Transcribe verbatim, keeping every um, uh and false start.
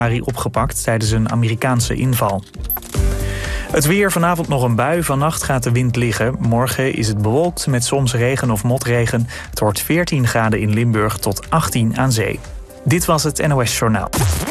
opgepakt tijdens een Amerikaanse inval. Het weer, vanavond nog een bui, vannacht gaat de wind liggen. Morgen is het bewolkt met soms regen of motregen. Het wordt veertien graden in Limburg tot achttien aan zee. Dit was het N O S Journaal.